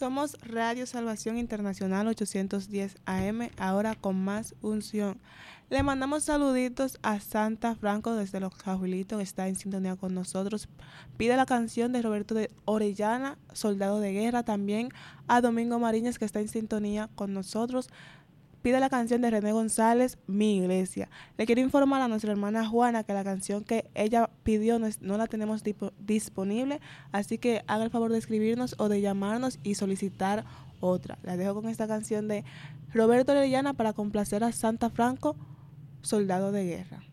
Somos Radio Salvación Internacional 810 AM, ahora con más unción. Le mandamos saluditos a Santa Franco desde Los Cajuelitos, que está en sintonía con nosotros. Pide la canción de Roberto de Orellana, Soldado de Guerra. También a Domingo Mariñez, que está en sintonía con nosotros. Pide la canción de René González, Mi Iglesia. Le quiero informar a nuestra hermana Juana que la canción que ella pidió no la tenemos disponible, así que haga el favor de escribirnos o de llamarnos y solicitar otra. La dejo con esta canción de Roberto Orellana para complacer a Santa Franco, Soldado de Guerra.